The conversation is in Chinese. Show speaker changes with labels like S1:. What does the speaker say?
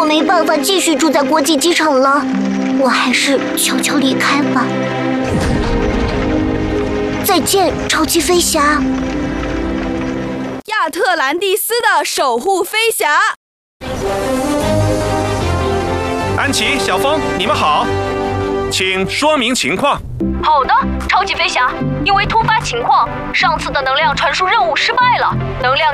S1: 我没办法继续住在国际机场了，我还是悄悄离开吧。再见，超级飞侠。
S2: 亚特兰蒂斯的守护飞侠。
S3: 安琪、小风，你们好，请说明情况。
S4: 好的，超级飞侠，因为突发情况，上次的能量传输任务失败了，能量